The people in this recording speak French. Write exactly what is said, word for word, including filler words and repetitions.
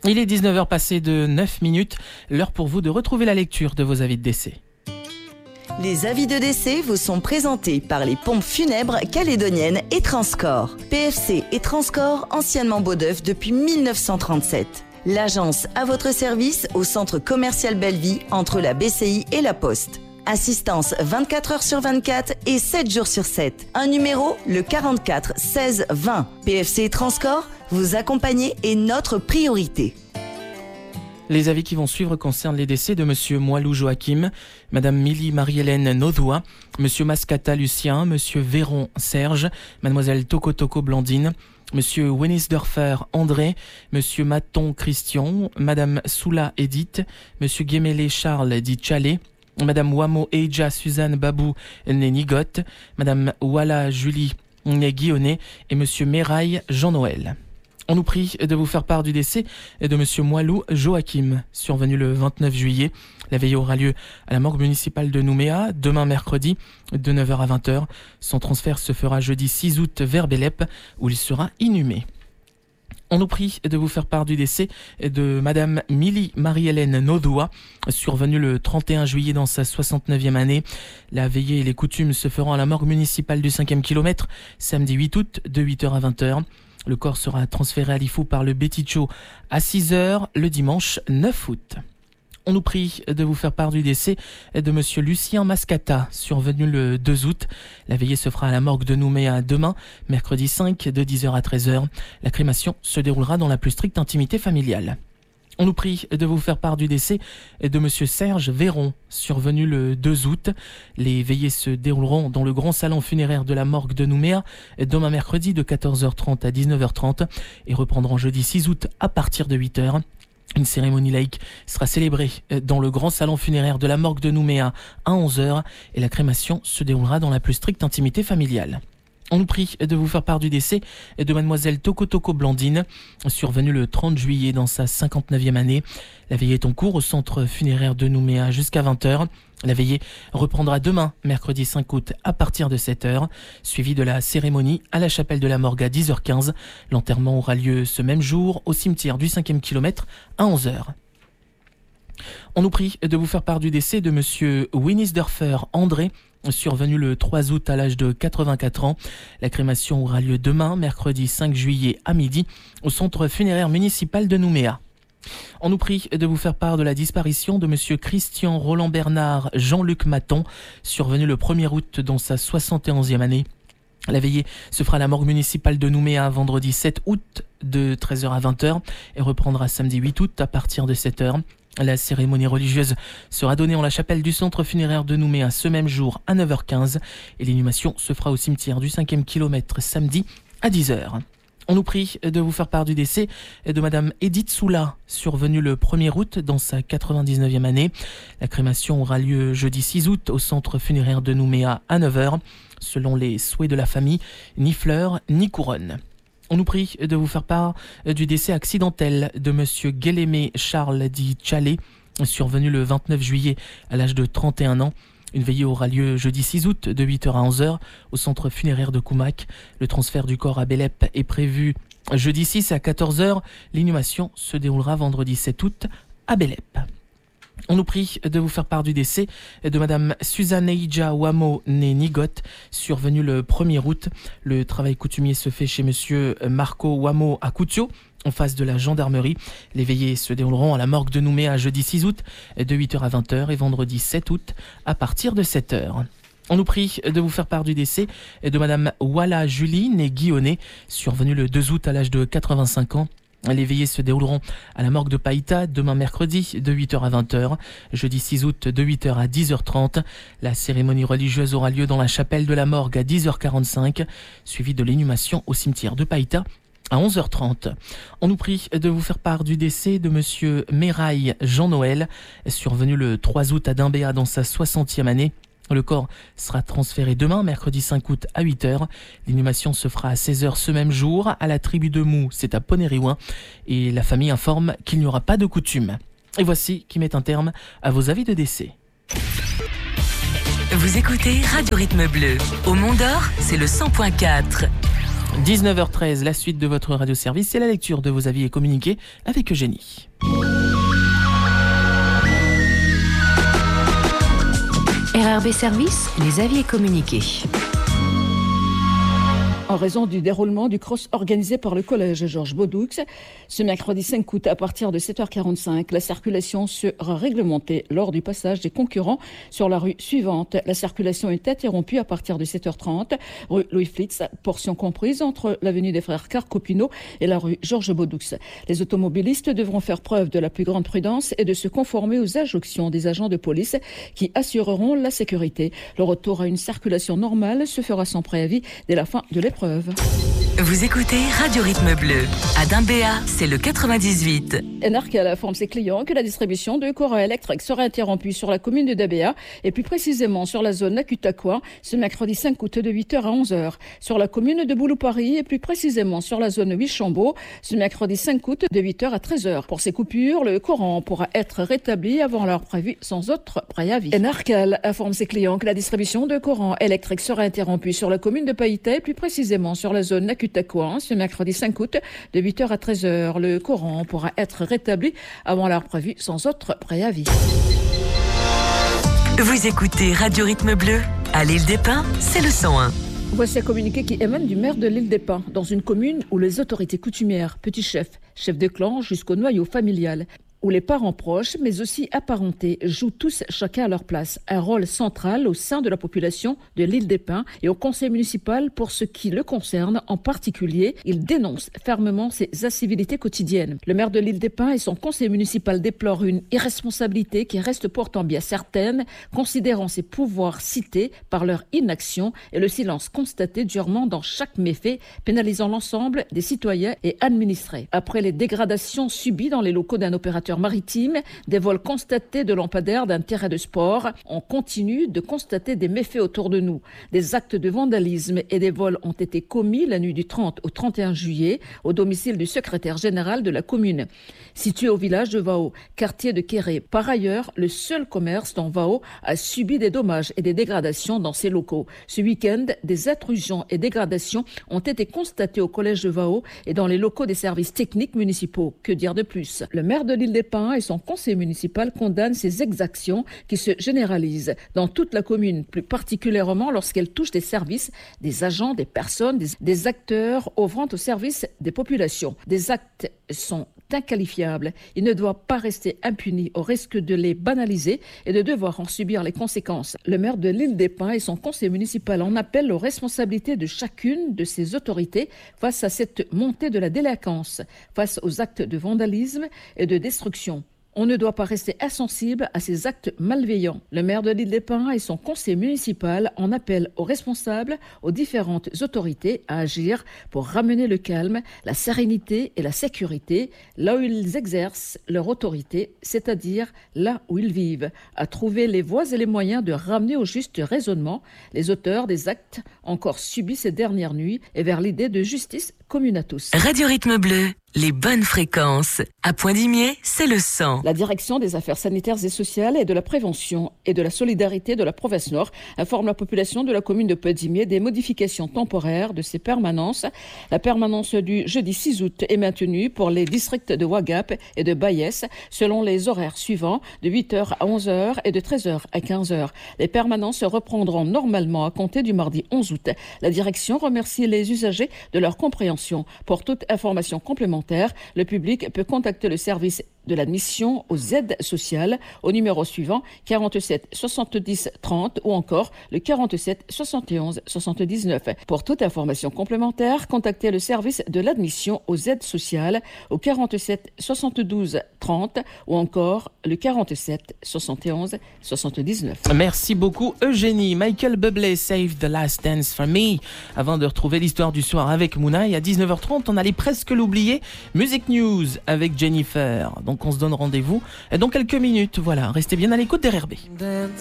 Il est dix-neuf heures passées de neuf minutes, l'heure pour vous de retrouver la lecture de vos avis de décès. Les avis de décès vous sont présentés par les pompes funèbres calédoniennes et Transcorps. P F C et Transcorps, anciennement Beaudeuf depuis mille neuf cent trente-sept. L'agence à votre service au centre commercial Bellevie entre la B C I et la Poste. Assistance vingt-quatre heures sur vingt-quatre et sept jours sur sept. Un numéro, le quarante-quatre seize vingt. P F C et Transcorps, vous accompagner est notre priorité. Les avis qui vont suivre concernent les décès de Monsieur Moilou Joachim, Madame Milly Marie-Hélène Nodoua, Monsieur Mascata Lucien, Monsieur Véron Serge, Mademoiselle Toko Toko Blandine, Monsieur Wennisdorfer André, Monsieur Maton Christian, Madame Soula Edith, Monsieur Guémélé Charles dit Chalet, Madame Wamo Eja Suzanne Babou né Nigotte, Madame Walla Julie né Guillonnet et Monsieur Méraille Jean-Noël. On nous prie de vous faire part du décès de Monsieur Moilou Joachim, survenu le vingt-neuf juillet. La veillée aura lieu à la morgue municipale de Nouméa, demain mercredi, de neuf heures à vingt heures. Son transfert se fera jeudi six août vers Bélep, où il sera inhumé. On nous prie de vous faire part du décès de Madame Milly Marie-Hélène Nodoua, survenue le trente et un juillet dans sa soixante-neuvième année. La veillée et les coutumes se feront à la morgue municipale du cinquième kilomètre, samedi huit août, de huit heures à vingt heures. Le corps sera transféré à l'I F O par le Béticho à six heures le dimanche neuf août. On nous prie de vous faire part du décès de Monsieur Lucien Mascata, survenu le deux août. La veillée se fera à la morgue de Nouméa demain, mercredi cinq, de dix heures à treize heures. La crémation se déroulera dans la plus stricte intimité familiale. On nous prie de vous faire part du décès de Monsieur Serge Véron, survenu le deux août. Les veillées se dérouleront dans le grand salon funéraire de la morgue de Nouméa demain mercredi de quatorze heures trente à dix-neuf heures trente et reprendront jeudi six août à partir de huit heures. Une cérémonie laïque sera célébrée dans le grand salon funéraire de la morgue de Nouméa à onze heures et la crémation se déroulera dans la plus stricte intimité familiale. On nous prie de vous faire part du décès de Mademoiselle Toko Toko Blandine, survenue le trente juillet dans sa cinquante-neuvième année. La veillée est en cours au centre funéraire de Nouméa jusqu'à vingt heures. La veillée reprendra demain, mercredi cinq août, à partir de sept heures, suivie de la cérémonie à la chapelle de la morgue à dix heures quinze. L'enterrement aura lieu ce même jour au cimetière du cinquième kilomètre à onze heures. On nous prie de vous faire part du décès de Monsieur Wennisdorfer André, survenu le trois août à l'âge de quatre-vingt-quatre ans. La crémation aura lieu demain, mercredi cinq juillet à midi, au centre funéraire municipal de Nouméa. On nous prie de vous faire part de la disparition de Monsieur Christian Roland Bernard Jean-Luc Maton, survenu le premier août dans sa soixante et onzième année. La veillée se fera à la morgue municipale de Nouméa vendredi sept août de treize heures à vingt heures et reprendra samedi huit août à partir de sept heures. La cérémonie religieuse sera donnée en la chapelle du centre funéraire de Nouméa ce même jour à neuf heures quinze et l'inhumation se fera au cimetière du cinquième kilomètre samedi à dix heures. On nous prie de vous faire part du décès de Madame Edith Soula, survenue le premier août dans sa quatre-vingt-dix-neuvième année. La crémation aura lieu jeudi six août au centre funéraire de Nouméa à neuf heures. Selon les souhaits de la famille, ni fleurs ni couronne. On nous prie de vous faire part du décès accidentel de Monsieur Guélémé Charles dit Chalet, survenu le vingt-neuf juillet à l'âge de trente et un ans. Une veillée aura lieu jeudi six août de huit heures à onze heures au centre funéraire de Koumac. Le transfert du corps à Bélep est prévu jeudi six à quatorze heures. L'inhumation se déroulera vendredi sept août à Bélep. On nous prie de vous faire part du décès de Madame Susaneija Wamo née Nigotte, survenue le premier août. Le travail coutumier se fait chez Monsieur Marco Wamo à Coutio, en face de la gendarmerie. Les veillées se dérouleront à la morgue de Nouméa jeudi six août de huit heures à vingt heures et vendredi sept août à partir de sept heures. On nous prie de vous faire part du décès de Madame Walla Julie née Guillonnet, survenue le deux août à l'âge de quatre-vingt-cinq ans. Les veillées se dérouleront à la morgue de Païta demain mercredi de huit heures à vingt heures, jeudi six août de huit heures à dix heures trente. La cérémonie religieuse aura lieu dans la chapelle de la morgue à dix heures quarante-cinq, suivie de l'inhumation au cimetière de Païta à onze heures trente. On nous prie de vous faire part du décès de Monsieur Méraille Jean-Noël, survenu le trois août à Dimbéa dans sa soixantième année. Le corps sera transféré demain, mercredi cinq août à huit heures. L'inhumation se fera à seize heures ce même jour à la tribu de Mou, c'est à Ponériouin. Et la famille informe qu'il n'y aura pas de coutume. Et voici qui met un terme à vos avis de décès. Vous écoutez Radio Rythme Bleu. Au Mont d'Or, c'est le cent point quatre. dix-neuf heures treize, la suite de votre radio-service, c'est la lecture de vos avis et communiqués avec Eugénie. R R B Service, les avis et communiqués. En raison du déroulement du cross organisé par le collège Georges Baudoux, ce mercredi cinq août à partir de sept heures quarante-cinq, la circulation sera réglementée lors du passage des concurrents sur la rue suivante. La circulation est interrompue à partir de sept heures trente, rue Louis Flitz, portion comprise entre l'avenue des Frères Carcopino et la rue Georges Baudoux. Les automobilistes devront faire preuve de la plus grande prudence et de se conformer aux injonctions des agents de police qui assureront la sécurité. Le retour à une circulation normale se fera sans préavis dès la fin de l'épreuve. Vous écoutez Radio Rythme Bleu. À Dimbéa, c'est le quatre-vingt-dix-huit. Enarcal informe ses clients que la distribution de courant électrique sera interrompue sur la commune de Dimbéa et plus précisément sur la zone Nakutakoa ce mercredi cinq août de huit heures à onze heures. Sur la commune de Boulou-Paris et plus précisément sur la zone Huichambault ce mercredi cinq août de huit heures à treize heures. Pour ces coupures, le courant pourra être rétabli avant l'heure prévue sans autre préavis. Enarcal informe ses clients que la distribution de courant électrique sera interrompue sur la commune de Païta et plus précisément sur la zone Nakutakoa ce mercredi cinq août de huit heures à treize heures. Le courant pourra être rétabli avant l'heure prévue sans autre préavis. Vous écoutez Radio Rythme Bleu. À l'île des Pins, c'est le cent un. Voici un communiqué qui émane du maire de l'île des Pins, dans une commune où les autorités coutumières, petits chefs, chefs de clan jusqu'au noyau familial, où les parents proches, mais aussi apparentés, jouent tous chacun à leur place un rôle central au sein de la population de l'île des Pins et au conseil municipal pour ce qui le concerne en particulier. Il dénonce fermement ces incivilités quotidiennes. Le maire de l'île des Pins et son conseil municipal déplorent une irresponsabilité qui reste pourtant bien certaine, considérant ces pouvoirs cités par leur inaction et le silence constaté durement dans chaque méfait, pénalisant l'ensemble des citoyens et administrés. Après les dégradations subies dans les locaux d'un opérateur maritime, des vols constatés de lampadaires d'un terrain de sport, on continue de constater des méfaits autour de nous. Des actes de vandalisme et des vols ont été commis la nuit du trente au trente et un juillet au domicile du secrétaire général de la commune, situé au village de Vao, quartier de Kéré. Par ailleurs, le seul commerce dans Vao a subi des dommages et des dégradations dans ses locaux. Ce week-end, des intrusions et dégradations ont été constatées au collège de Vao et dans les locaux des services techniques municipaux. Que dire de plus? Le maire de l'île des Pins et son conseil municipal condamnent ces exactions qui se généralisent dans toute la commune, plus particulièrement lorsqu'elles touchent des services, des agents, des personnes, des, des acteurs œuvrant au service des populations. Des actes sont inqualifiables. Il ne doit pas rester impuni au risque de les banaliser et de devoir en subir les conséquences. Le maire de l'île des Pins et son conseil municipal en appellent aux responsabilités de chacune de ces autorités face à cette montée de la délinquance, face aux actes de vandalisme et de destruction. On ne doit pas rester insensible à ces actes malveillants. Le maire de l'île des Pins et son conseil municipal en appellent aux responsables, aux différentes autorités à agir pour ramener le calme, la sérénité et la sécurité là où ils exercent leur autorité, c'est-à-dire là où ils vivent, à trouver les voies et les moyens de ramener au juste raisonnement les auteurs des actes encore subis ces dernières nuits et vers l'idée de justice commune à tous. Radio Rythme Bleu, les bonnes fréquences. À Point-d'Imier, c'est le cent. La direction des affaires sanitaires et sociales et de la prévention et de la solidarité de la province Nord informe la population de la commune de Point-d'Imier des modifications temporaires de ses permanences. La permanence du jeudi six août est maintenue pour les districts de Ouagap et de Bayès selon les horaires suivants de huit heures à onze heures et de treize heures à quinze heures. Les permanences reprendront normalement à compter du mardi onze août. La direction remercie les usagers de leur compréhension. Pour toute information complémentaire, le public peut contacter le service de l'admission aux aides sociales au numéro suivant quarante-sept soixante-dix trente ou encore le quarante-sept soixante et onze soixante-dix-neuf. Pour toute information complémentaire, contactez le service de l'admission aux aides sociales au quarante-sept soixante-douze trente ou encore le quarante-sept soixante et onze soixante-dix-neuf. Merci beaucoup Eugénie. Michael Bublé, Save the Last Dance for Me. Avant de retrouver l'histoire du soir avec Mounaï, à dix-neuf heures trente, on allait presque l'oublier. Music News avec Jennifer. Donc on se donne rendez-vous dans quelques minutes. Voilà, restez bien à l'écoute des R R B.